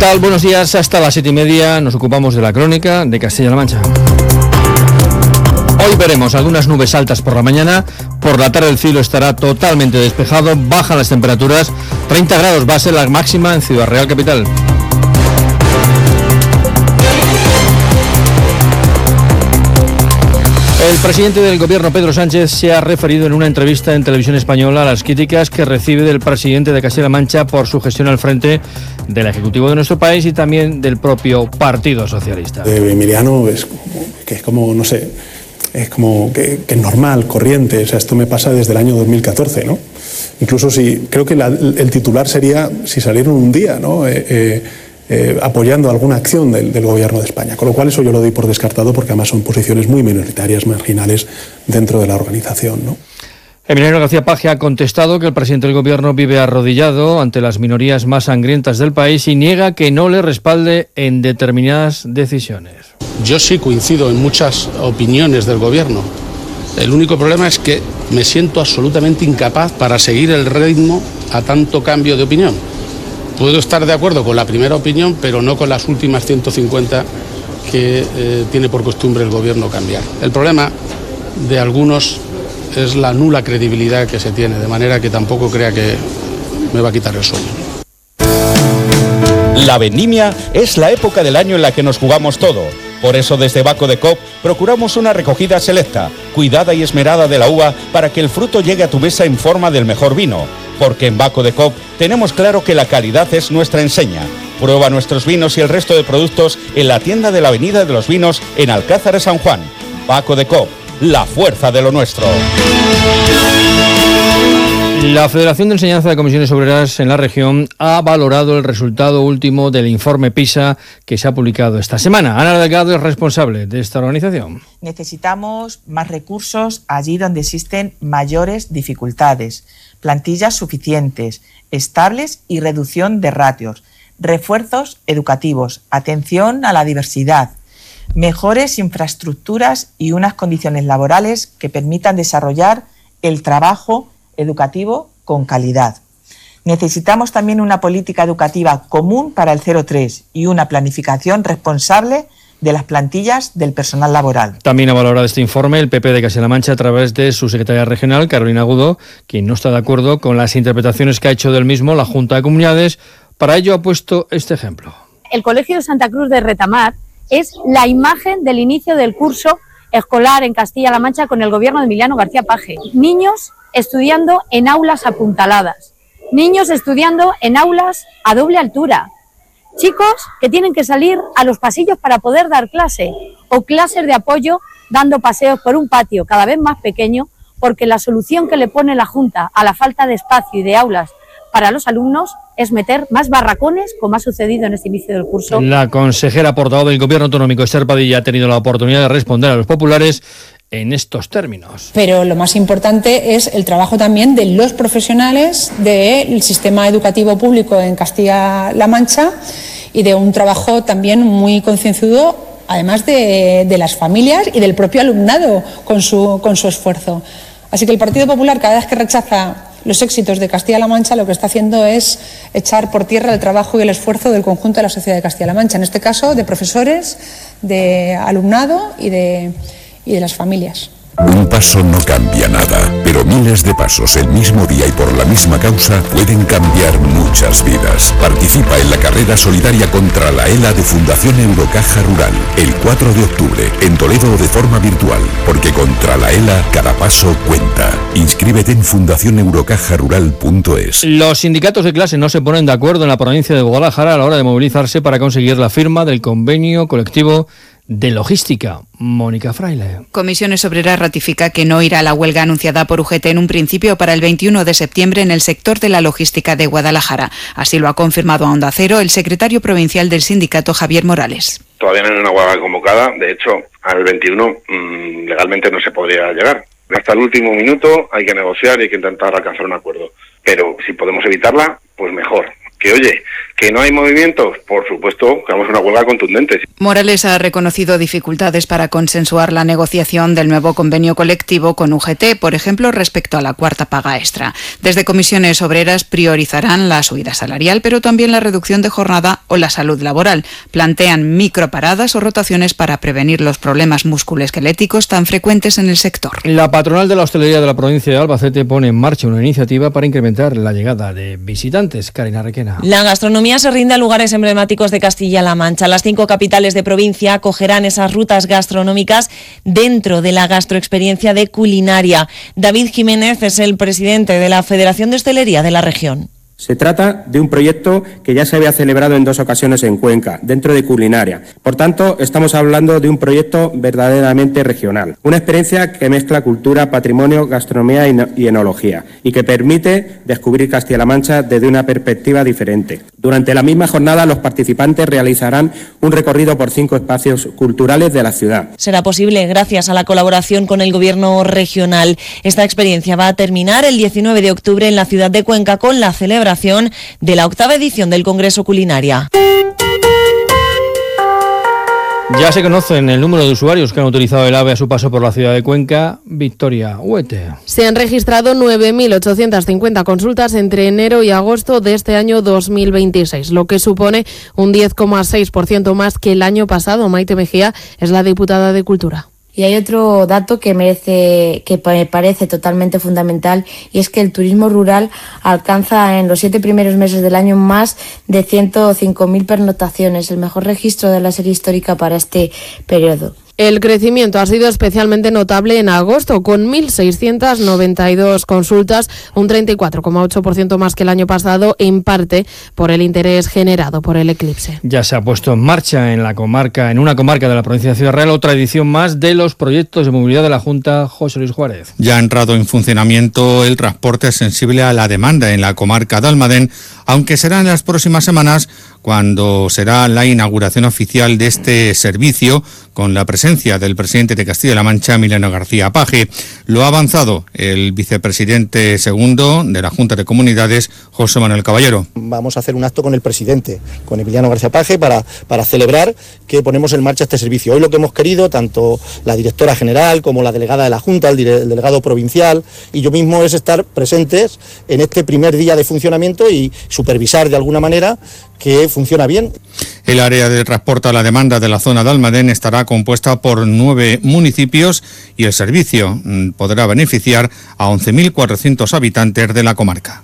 tal? Buenos días. Hasta las 7:30 nos ocupamos de la crónica de Castilla-La Mancha. Hoy veremos algunas nubes altas por la mañana. Por la tarde el cielo estará totalmente despejado. Bajan las temperaturas. 30 grados va a ser la máxima en Ciudad Real capital. El presidente del gobierno, Pedro Sánchez, se ha referido en una entrevista en Televisión Española a las críticas que recibe del presidente de Castilla-La Mancha por su gestión al frente del Ejecutivo de nuestro país y también del propio Partido Socialista. Emiliano es como, no sé, es como que es normal, corriente, o sea, esto me pasa desde el año 2014, ¿no? Incluso si, creo que el titular sería si salieron un día, ¿no? Apoyando alguna acción del gobierno de España, con lo cual eso yo lo doy por descartado porque además son posiciones muy minoritarias, marginales dentro de la organización, ¿no? Emiliano García Paje ha contestado que el presidente del gobierno vive arrodillado ante las minorías más sangrientas del país y niega que no le respalde en determinadas decisiones. Yo sí coincido en muchas opiniones del gobierno. El único problema es que me siento absolutamente incapaz para seguir el ritmo a tanto cambio de opinión. Puedo estar de acuerdo con la primera opinión, pero no con las últimas 150 que tiene por costumbre el gobierno cambiar. El problema de algunos es la nula credibilidad que se tiene, de manera que tampoco crea que me va a quitar el sueño. La vendimia es la época del año en la que nos jugamos todo. Por eso desde Baco de Coop procuramos una recogida selecta, cuidada y esmerada de la uva para que el fruto llegue a tu mesa en forma del mejor vino. Porque en Baco de Coop tenemos claro que la calidad es nuestra enseña. Prueba nuestros vinos y el resto de productos en la tienda de la Avenida de los Vinos en Alcázar de San Juan. Baco de Coop, la fuerza de lo nuestro. La Federación de Enseñanza de Comisiones Obreras en la región ha valorado el resultado último del informe PISA que se ha publicado esta semana. Ana Delgado es responsable de esta organización. Necesitamos más recursos allí donde existen mayores dificultades, plantillas suficientes, estables y reducción de ratios, refuerzos educativos, atención a la diversidad, mejores infraestructuras y unas condiciones laborales que permitan desarrollar el trabajo educativo con calidad. Necesitamos también una política educativa común para el 0-3 y una planificación responsable de las plantillas del personal laboral. También ha valorado este informe el PP de Castilla-La Mancha a través de su secretaria regional, Carolina Agudo, quien no está de acuerdo con las interpretaciones que ha hecho del mismo la Junta de Comunidades. Para ello ha puesto este ejemplo. El Colegio de Santa Cruz de Retamar es la imagen del inicio del curso escolar en Castilla-La Mancha con el gobierno de Emiliano García Paje. Niños estudiando en aulas apuntaladas, niños estudiando en aulas a doble altura, chicos que tienen que salir a los pasillos para poder dar clase o clases de apoyo dando paseos por un patio cada vez más pequeño porque la solución que le pone la Junta a la falta de espacio y de aulas para los alumnos es meter más barracones, como ha sucedido en este inicio del curso. La consejera portavoz del Gobierno Autonómico, Esther Padilla, ha tenido la oportunidad de responder a los populares en estos términos. Pero lo más importante es el trabajo también de los profesionales del sistema educativo público en Castilla-La Mancha y de un trabajo también muy concienzudo, además de las familias y del propio alumnado con su esfuerzo. Así que el Partido Popular, cada vez que rechaza los éxitos de Castilla-La Mancha, lo que está haciendo es echar por tierra el trabajo y el esfuerzo del conjunto de la sociedad de Castilla-La Mancha, en este caso de profesores, de alumnado y de las familias. Un paso no cambia nada, pero miles de pasos el mismo día y por la misma causa pueden cambiar muchas vidas. Participa en la carrera solidaria contra la ELA de Fundación Eurocaja Rural, el 4 de octubre, en Toledo de forma virtual, porque contra la ELA cada paso cuenta. Inscríbete en fundacioneurocajarural.es. Los sindicatos de clase no se ponen de acuerdo en la provincia de Guadalajara a la hora de movilizarse para conseguir la firma del convenio colectivo de logística. Mónica Fraile. Comisiones Obreras ratifica que no irá a la huelga anunciada por UGT en un principio para el 21 de septiembre en el sector de la logística de Guadalajara. Así lo ha confirmado a Onda Cero el secretario provincial del sindicato, Javier Morales. Todavía no hay una huelga convocada. De hecho, al 21 legalmente no se podría llegar. Hasta el último minuto hay que negociar y hay que intentar alcanzar un acuerdo. Pero si podemos evitarla, pues mejor. Que ¿Que no hay movimientos? Por supuesto, que vamos a una huelga contundente. Morales ha reconocido dificultades para consensuar la negociación del nuevo convenio colectivo con UGT, por ejemplo, respecto a la cuarta paga extra. Desde comisiones obreras priorizarán la subida salarial, pero también la reducción de jornada o la salud laboral. Plantean microparadas o rotaciones para prevenir los problemas musculoesqueléticos tan frecuentes en el sector. La patronal de la hostelería de la provincia de Albacete pone en marcha una iniciativa para incrementar la llegada de visitantes. Karina Requena. La gastronomía se rinde a lugares emblemáticos de Castilla-La Mancha. Las 5 capitales de provincia acogerán esas rutas gastronómicas dentro de la gastroexperiencia de culinaria. David Jiménez es el presidente de la Federación de Hostelería de la región. Se trata de un proyecto que ya se había celebrado en 2 ocasiones en Cuenca, dentro de culinaria. Por tanto, estamos hablando de un proyecto verdaderamente regional. Una experiencia que mezcla cultura, patrimonio, gastronomía y enología y que permite descubrir Castilla-La Mancha desde una perspectiva diferente. Durante la misma jornada, los participantes realizarán un recorrido por 5 espacios culturales de la ciudad. Será posible gracias a la colaboración con el Gobierno regional. Esta experiencia va a terminar el 19 de octubre en la ciudad de Cuenca con la celebración de la 8ª edición del Congreso Culinaria. Ya se conocen el número de usuarios que han utilizado el AVE a su paso por la ciudad de Cuenca. Victoria Huete. Se han registrado 9.850 consultas entre enero y agosto de este año 2026, lo que supone un 10,6% más que el año pasado. Maite Mejía es la diputada de Cultura. Y hay otro dato que me parece totalmente fundamental, y es que el turismo rural alcanza en los 7 primeros meses del año más de 105.000 pernoctaciones, el mejor registro de la serie histórica para este periodo. El crecimiento ha sido especialmente notable en agosto, con 1.692 consultas, un 34,8% más que el año pasado, en parte por el interés generado por el eclipse. Ya se ha puesto en marcha en una comarca de la provincia de Ciudad Real otra edición más de los proyectos de movilidad de la Junta. José Luis Juárez. Ya ha entrado en funcionamiento el transporte sensible a la demanda en la comarca de Almadén, aunque será en las próximas semanas cuando será la inauguración oficial de este servicio, con la presencia del presidente de Castilla-La Mancha, Emiliano García Paje. Lo ha avanzado el vicepresidente segundo de la Junta de Comunidades, José Manuel Caballero. Vamos a hacer un acto con el presidente, con Emiliano García Paje, para celebrar que ponemos en marcha este servicio. Hoy lo que hemos querido, tanto la directora general como la delegada de la Junta, el delegado provincial y yo mismo, es estar presentes en este primer día de funcionamiento y supervisar de alguna manera que funciona bien. El área de transporte a la demanda de la zona de Almadén estará compuesta por 9 municipios y el servicio podrá beneficiar a 11.400 habitantes de la comarca.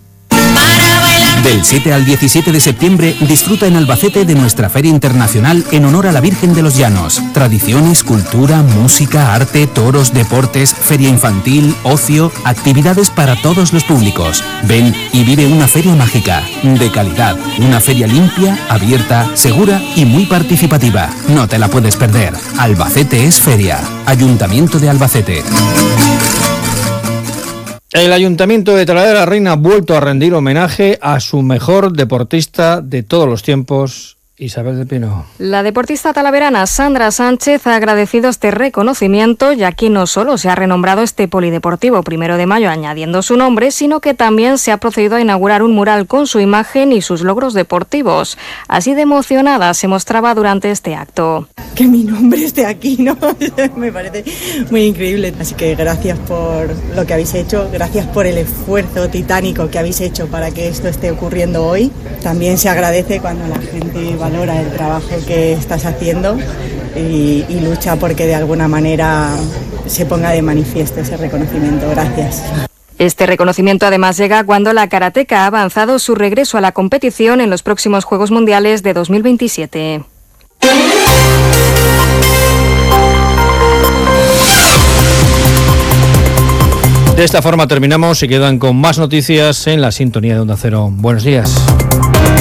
Del 7 al 17 de septiembre disfruta en Albacete de nuestra Feria Internacional en honor a la Virgen de los Llanos. Tradiciones, cultura, música, arte, toros, deportes, feria infantil, ocio, actividades para todos los públicos. Ven y vive una feria mágica, de calidad, una feria limpia, abierta, segura y muy participativa. No te la puedes perder. Albacete es feria. Ayuntamiento de Albacete. El Ayuntamiento de Talavera de la Reina ha vuelto a rendir homenaje a su mejor deportista de todos los tiempos, Isabel del Pino. La deportista talaverana Sandra Sánchez ha agradecido este reconocimiento, ya que no solo se ha renombrado este polideportivo 1 de mayo añadiendo su nombre, sino que también se ha procedido a inaugurar un mural con su imagen y sus logros deportivos. Así de emocionada se mostraba durante este acto. Que mi nombre esté aquí, ¿no? Me parece muy increíble. Así que gracias por lo que habéis hecho, gracias por el esfuerzo titánico que habéis hecho para que esto esté ocurriendo hoy. También se agradece cuando la gente valora el trabajo que estás haciendo y lucha porque de alguna manera se ponga de manifiesto ese reconocimiento. Gracias. Este reconocimiento además llega cuando la karateca ha avanzado su regreso a la competición en los próximos Juegos Mundiales de 2027. De esta forma terminamos y quedan con más noticias en la sintonía de Onda Cero. Buenos días.